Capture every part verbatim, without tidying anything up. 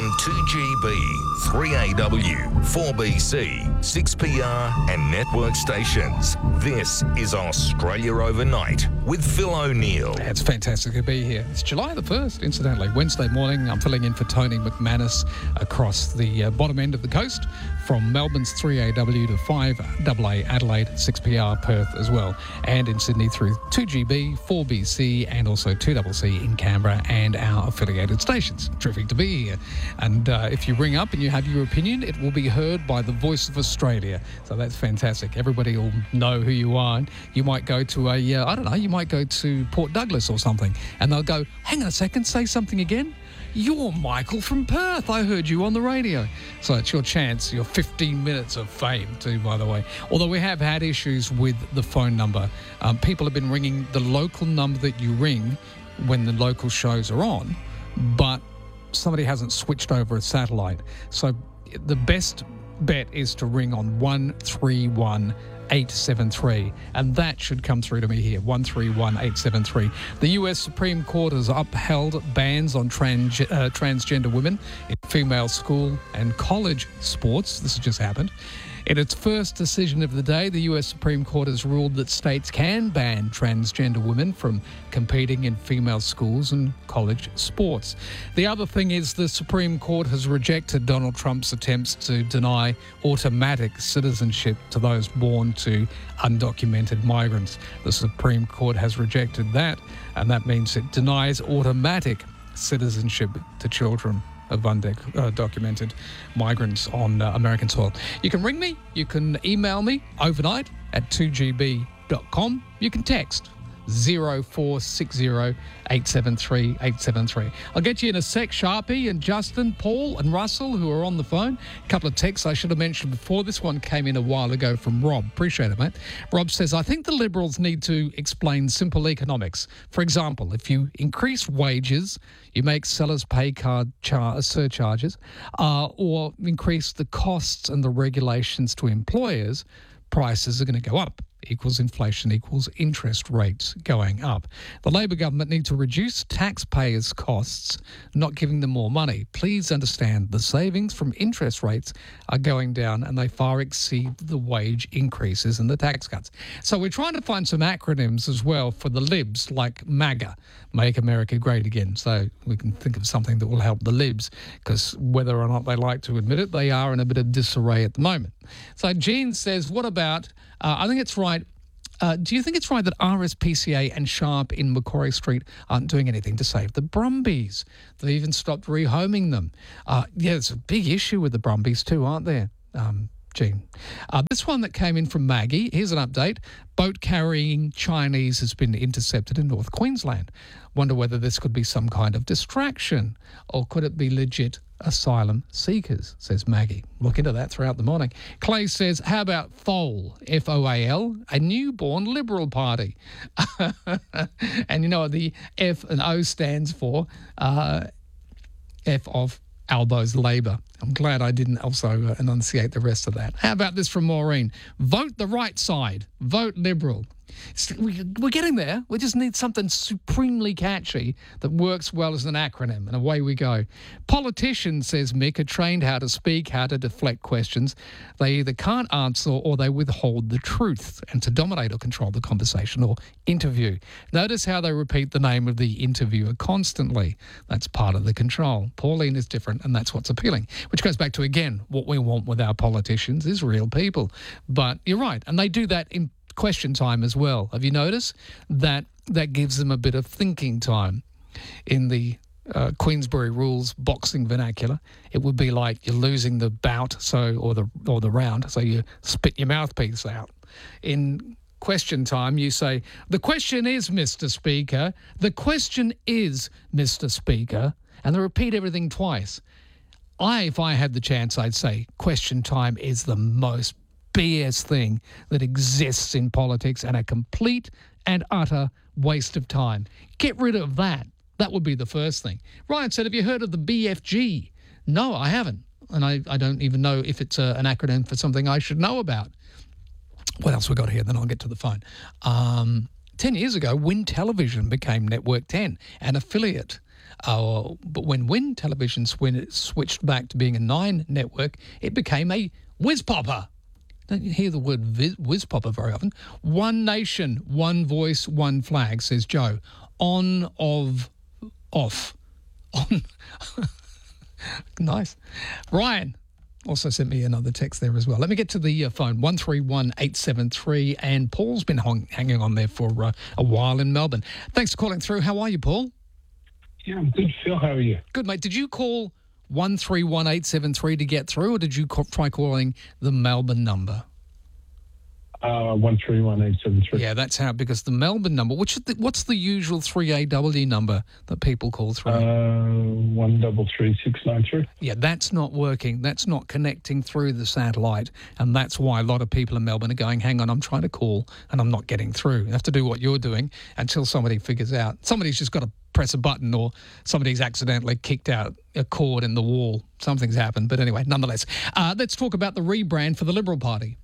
on two G B, three A W, four B C, six P R and network stations. This is Australia Overnight with Phil O'Neill. It's fantastic to be here. It's July the first, incidentally. Wednesday morning, I'm filling in for Tony McManus across the uh, bottom end of the coast from Melbourne's three A W to five A A Adelaide, six P R Perth as well, and in Sydney through two G B, four B C and also two C C in Canberra and our affiliated stations. Terrific to be here. And uh, if you ring up and you have your opinion, it will be heard by the Voice of Australia. So that's fantastic. Everybody will know who you are. You might go to a, uh, I don't know, you might go to Port Douglas or something and they'll go, hang on a second, say something again. You're Michael from Perth. I heard you on the radio. So it's your chance, your fifteen minutes of fame too, by the way. Although we have had issues with the phone number. Um, people have been ringing the local number that you ring when the local shows are on, but somebody hasn't switched over a satellite. So the best bet is to ring on one three one eight seven three, and that should come through to me here, one three one eight seven three. The U S Supreme Court has upheld bans on trans, uh, transgender women in female school and college sports. This has just happened. In its first decision of the day, the U S Supreme Court has ruled that states can ban transgender women from competing in female schools and college sports. The other thing is the Supreme Court has rejected Donald Trump's attempts to deny automatic citizenship to those born to undocumented migrants. The Supreme Court has rejected that, and that means it denies automatic citizenship to children of undocumented migrants on uh, American soil. You can ring me, you can email me overnight at two G B dot com. You can text zero four six zero eight seven three eight seven three. I'll get you in a sec. Sharpie and Justin, Paul and Russell, who are on the phone. A couple of texts I should have mentioned before. This one came in a while ago from Rob. Appreciate it, mate. Rob says, I think the Liberals need to explain simple economics. For example, if you increase wages, you make sellers pay card char- surcharges, uh, or increase the costs and the regulations to employers, prices are going to go up. Equals inflation equals interest rates going up. The Labor government need to reduce taxpayers' costs, not giving them more money. Please understand the savings from interest rates are going down and they far exceed the wage increases and the tax cuts. So we're trying to find some acronyms as well for the Libs, like MAGA, Make America Great Again. So we can think of something that will help the Libs, because whether or not they like to admit it, they are in a bit of disarray at the moment. So Jean says, what about, uh, I think it's right, Uh, do you think it's right that R S P C A and Sharp in Macquarie Street aren't doing anything to save the Brumbies? They've even stopped rehoming them. Uh, yeah, there's a big issue with the Brumbies too, aren't there, um, Gene? Uh, this one that came in from Maggie, here's an update. Boat carrying Chinese has been intercepted in North Queensland. Wonder whether this could be some kind of distraction, or could it be legit asylum seekers, says Maggie. Look into that throughout the morning. Clay says, how about F O L, F O A L, a newborn Liberal Party? And you know what the F and O stands for? Uh, F of Albo's Labor. I'm glad I didn't also uh, enunciate the rest of that. How about this from Maureen? Vote the right side. Vote Liberal. We're getting there. We just need something supremely catchy that works well as an acronym, and away we go. Politicians, says Mick, are trained how to speak, how to deflect questions. They either can't answer or they withhold the truth, and to dominate or control the conversation or interview. Notice how they repeat the name of the interviewer constantly. That's part of the control. Pauline is different, and that's what's appealing, which goes back to, again, what we want with our politicians is real people. But you're right, and they do that in question time as well. Have you noticed that that gives them a bit of thinking time? In the uh, Queensbury Rules boxing vernacular, it would be like you're losing the bout, so or the or the round, so you spit your mouthpiece out. In question time, you say, the question is, Mister Speaker, the question is, Mister Speaker, and they repeat everything twice. I, if I had the chance, I'd say question time is the most B S thing that exists in politics and a complete and utter waste of time. Get rid of that. That would be the first thing. Ryan said, have you heard of the B F G? No, I haven't. And I, I don't even know if it's a, an acronym for something I should know about. What else we got here? Then I'll get to the phone. Um, ten years ago, Win Television became Network ten, an affiliate Uh, but when Win Television when it switched back to being a Nine network, it became a whiz popper. Don't you hear the word viz, whiz popper very often? One nation, one voice, one flag, says Joe. On, of, off. On. Nice. Ryan also sent me another text there as well. Let me get to the uh, phone, one three one eight seven three, and Paul's been hung, hanging on there for uh, a while in Melbourne. Thanks for calling through. How are you, Paul? Yeah, I'm good, Phil. How are you? Good, mate. Did you call one three one eight seven three to get through, or did you call, try calling the Melbourne number? Uh, one three one eight seven three. Yeah, that's how, because the Melbourne number, which is the, what's the usual three A W number that people call through? Uh, one double three six nine three. Yeah, that's not working. That's not connecting through the satellite. And that's why a lot of people in Melbourne are going, hang on, I'm trying to call and I'm not getting through. You have to do what you're doing until somebody figures out. Somebody's just got to press a button, or somebody's accidentally kicked out a cord in the wall. Something's happened. But anyway, nonetheless, uh, let's talk about the rebrand for the Liberal Party.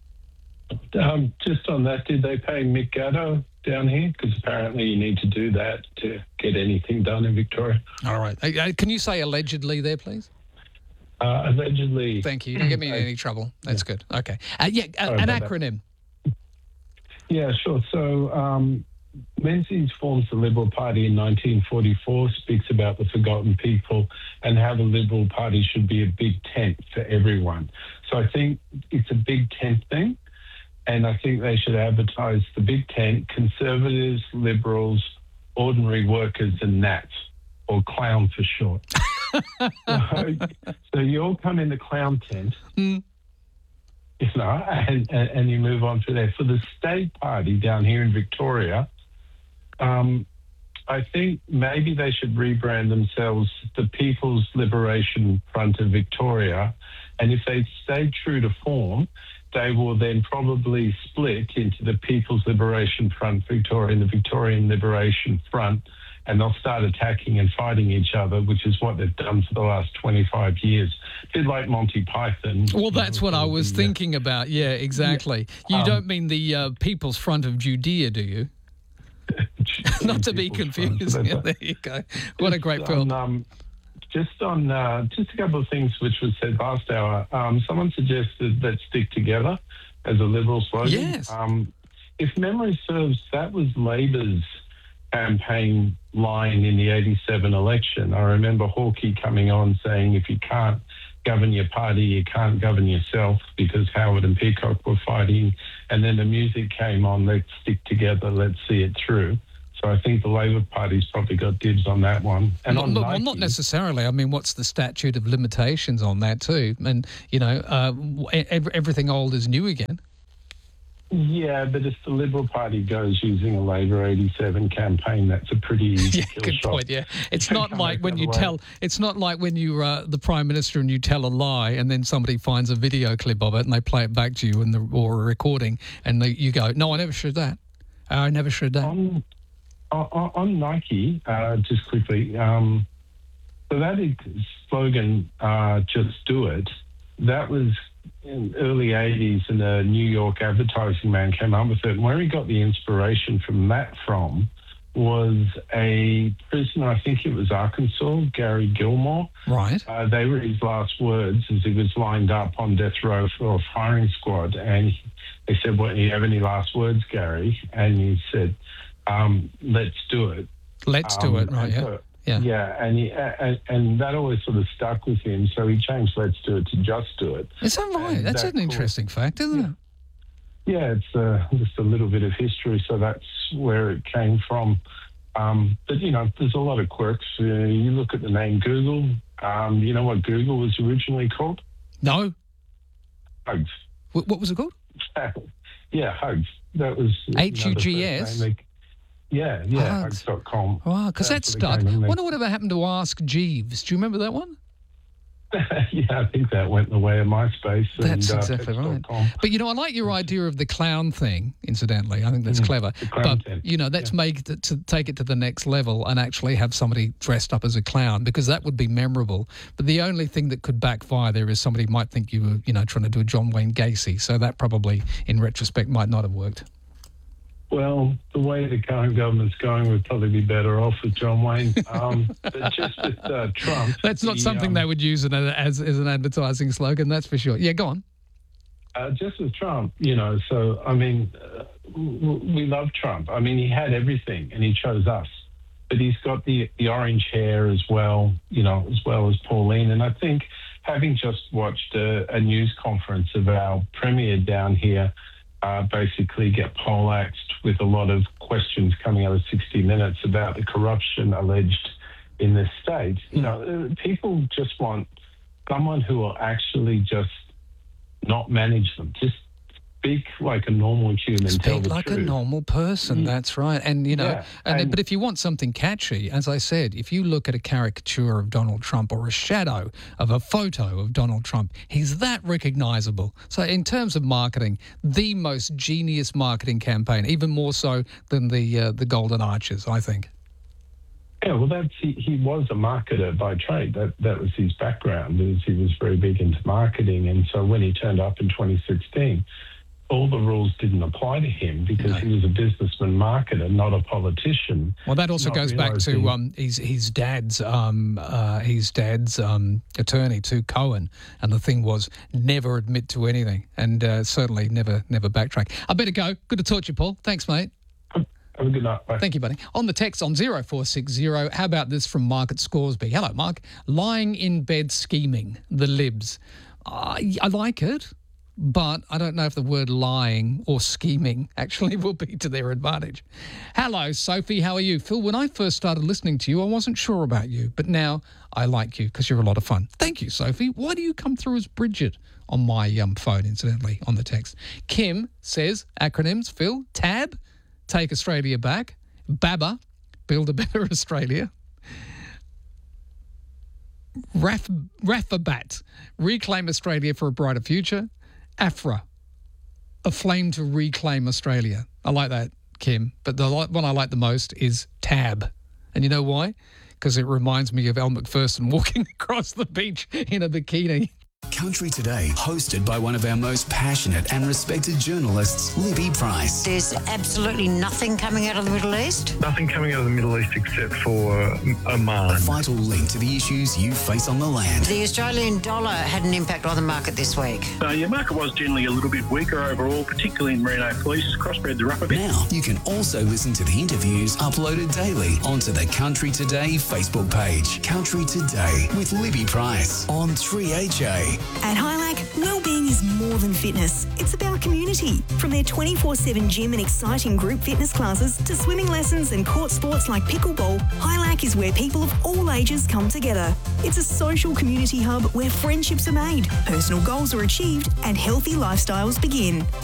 Um, just on that, did they pay Mick Gatto down here? Because apparently you need to do that to get anything done in Victoria. All right. Uh, can you say allegedly there, please? Uh, allegedly. Thank you. You don't get me in any trouble. That's yeah. good. Okay. Uh, yeah, uh, an acronym. That. Yeah, sure. So um, Menzies forms the Liberal Party in nineteen forty-four, speaks about the forgotten people and how the Liberal Party should be a big tent for everyone. So I think it's a big tent thing. And I think they should advertise the big tent, Conservatives, Liberals, ordinary workers and Nats, or clown for short. so, so you all come in the clown tent, mm. you know, and, and, and you move on from there. For the state party down here in Victoria, um, I think maybe they should rebrand themselves the People's Liberation Front of Victoria. And if they stay true to form, they will then probably split into the People's Liberation Front Victoria and the Victorian Liberation Front, and they'll start attacking and fighting each other, which is what they've done for the last twenty-five years. A bit like Monty Python. Well, that's what I was thinking about. Yeah, exactly. You um, don't mean the uh, People's Front of Judea, do you? Not to be confused. Yeah, there you go. What a great film. Um, Just on uh, just a couple of things which was said last hour. Um, someone suggested that stick together as a Liberal slogan. Yes. Um, if memory serves, that was Labor's campaign line in the eighty-seven election. I remember Hawkey coming on saying, if you can't govern your party, you can't govern yourself, because Howard and Peacock were fighting. And then the music came on, let's stick together, let's see it through. So I think the Labor Party's probably got dibs on that one. And well, on well, Nike, not necessarily. I mean, what's the statute of limitations on that too? And, you know, uh, everything old is new again. Yeah, but if the Liberal Party goes using a Labor eighty-seven campaign, that's a pretty easy yeah, kill good shot. point. Yeah, it's not like when you tell. It's not like when you're uh, the Prime Minister and you tell a lie, and then somebody finds a video clip of it and they play it back to you, in the or a recording, and they, you go, "No, I never said that. I never said that." On, on, on Nike, uh, just quickly, um, so that slogan, uh, "Just Do It," that was in the early eighties, and a New York advertising man came up with it. And where he got the inspiration from that from was a prisoner, I think it was Arkansas, Gary Gilmore. Right. Uh, they were his last words as he was lined up on death row for a firing squad. And they said, well, do you have any last words, Gary? And he said, um, let's do it. Let's um, do it, right, yeah. So, Yeah, yeah, and he, and, and that always sort of stuck with him. So he changed "Let's Do It" to "Just Do It." Is that right? And that's that an interesting caused, fact, isn't yeah. it? Yeah, it's uh, just a little bit of history. So that's where it came from. Um, but you know, there's a lot of quirks. Uh, you look at the name Google. Um, you know what Google was originally called? No. Hugs. What, what was it called? yeah, Hugs. That was H U G S. Yeah, yeah, Hugs dot com. Wow, because that stuck. I wonder whatever happened to Ask Jeeves. Do you remember that one? yeah, I think that went in the way of MySpace. That's and, exactly uh, right. But, you know, I like your idea of the clown thing, incidentally. I think that's mm, clever. But, tent. you know, let's yeah. make it to take it to the next level and actually have somebody dressed up as a clown, because that would be memorable. But the only thing that could backfire there is somebody might think you were, you know, trying to do a John Wayne Gacy. So that probably, in retrospect, might not have worked. Well, the way the current government's going, we'd probably be better off with John Wayne. Um, but just with uh, Trump... That's not the, something um, they would use in a, as, as an advertising slogan, that's for sure. Yeah, go on. Uh, just with Trump, you know, so, I mean, uh, we love Trump. I mean, he had everything and he chose us. But he's got the, the orange hair as well, you know, as well as Pauline. And I think having just watched a, a news conference of our premier down here uh, basically get poleaxed with a lot of questions coming out of sixty minutes about the corruption alleged in this state, you know, people just want someone who will actually just not manage them, just speak like a normal human. Speak tell the like truth. a normal person, Mm. that's right. And, you know, Yeah, and, and- but if you want something catchy, as I said, if you look at a caricature of Donald Trump or a shadow of a photo of Donald Trump, he's that recognisable. So in terms of marketing, the most genius marketing campaign, even more so than the uh, the Golden Arches, I think. Yeah, well, that's he, he was a marketer by trade. That that was his background. Is he was very big into marketing, and so when he turned up in twenty sixteen, all the rules didn't apply to him because No. he was a businessman marketer, not a politician. Well, that also Not goes back to realising- um, his his dad's um, uh, his dad's um, attorney, to Cohen, and the thing was never admit to anything, and uh, certainly never never backtrack. I better go. Good to talk to you, Paul. Thanks, mate. Have a good night. Bye. Thank you, buddy. On the text on zero four six zero, how about this from Mark at Scoresby? Hello, Mark. Lying in bed scheming, the libs. I I like it, but I don't know if the word lying or scheming actually will be to their advantage. Hello, Sophie. How are you? Phil, when I first started listening to you, I wasn't sure about you, but now I like you because you're a lot of fun. Thank you, Sophie. Why do you come through as Bridget on my um, phone, incidentally, on the text? Kim says, acronyms, Phil, TAB, Take Australia Back, BABA, Build a Better Australia, Raf, Rafabat, Reclaim Australia for a Brighter Future, AFRA, A Flame to Reclaim Australia. I like that, Kim, but the li- one I like the most is TAB. And you know why? Because it reminds me of Elle Macpherson walking across the beach in a bikini. Country Today, hosted by one of our most passionate and respected journalists, Libby Price. There's absolutely nothing coming out of the Middle East. Nothing coming out of the Middle East except for Oman. A vital link to the issues you face on the land. The Australian dollar had an impact on the market this week. Uh, your market was generally a little bit weaker overall, particularly in Merino fleece. Crossbreeds are up a bit. Now, you can also listen to the interviews uploaded daily onto the Country Today Facebook page. Country Today with Libby Price on three H A. At Highlight, well-being is more than fitness. It's about community. From their twenty-four seven gym and exciting group fitness classes to swimming lessons and court sports like pickleball, Highlight is where people of all ages come together. It's a social community hub where friendships are made, personal goals are achieved, and healthy lifestyles begin.